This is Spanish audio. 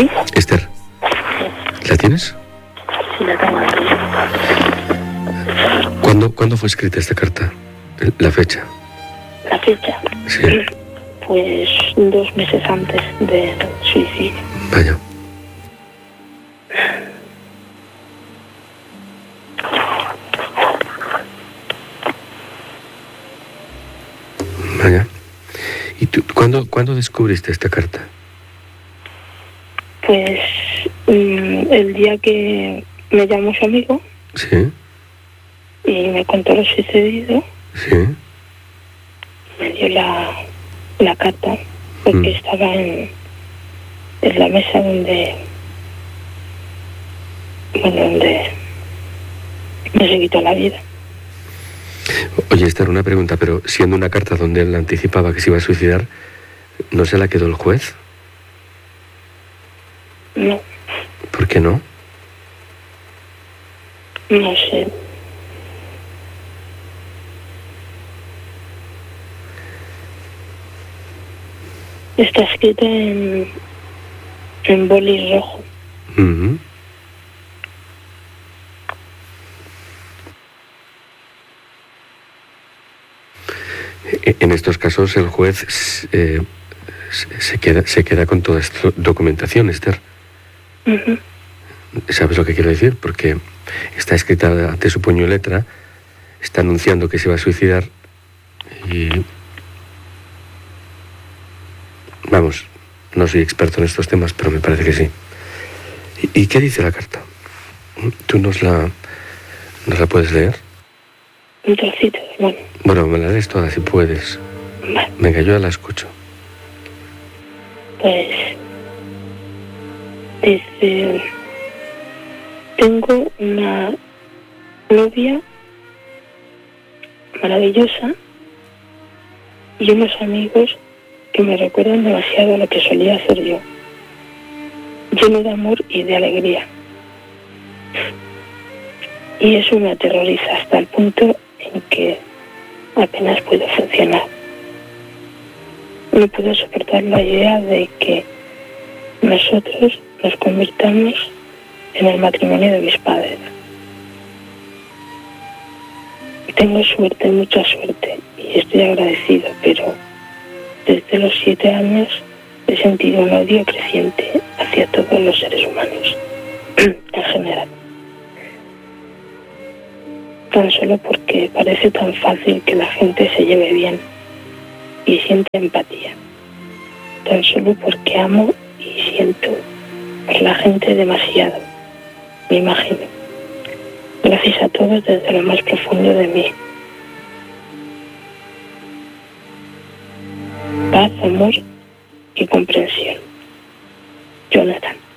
¿Sí? Esther, ¿la tienes? Sí, la tengo aquí. ¿Cuándo fue escrita esta carta? La fecha. ¿La fecha? Sí. Pues 2 meses antes del suicidio. Vaya. Vaya. ¿Y tú cuándo descubriste esta carta? Pues el día que me llamó su amigo Sí, y me contó lo sucedido, sí. me dio la carta, porque estaba en la mesa donde me se quitó la vida. Oye, Esther, una pregunta, pero siendo una carta donde él anticipaba que se iba a suicidar, ¿no se la quedó el juez? No, ¿Por qué no? no sé. Está escrita en boli rojo. Ujú. En estos casos el juez se queda con toda esta documentación, Esther. Ujú. ¿Sabes lo que quiero decir? Porque está escrita ante su puño y letra, está anunciando que se va a suicidar y... Vamos, no soy experto en estos temas, pero me parece que sí. ¿Y qué dice la carta? ¿Tú nos la puedes leer? Un trocito, bueno. Bueno, me la lees toda si puedes. Vale. Venga, yo la escucho. Pues dice: tengo una novia maravillosa y unos amigos que me recuerdan demasiado a lo que solía hacer yo, lleno de amor y de alegría. Y eso me aterroriza hasta el punto en que apenas puedo funcionar. No puedo soportar la idea de que nosotros nos convirtamos en el matrimonio de mis padres. Tengo suerte, mucha suerte, y estoy agradecido, pero desde los 7 años he sentido un odio creciente hacia todos los seres humanos, en general. Tan solo porque parece tan fácil que la gente se lleve bien y siente empatía. Tan solo porque amo y siento por la gente demasiado, me imagino. Gracias a todos desde lo más profundo de mí. Paz, amor y comprensión. Jonathan.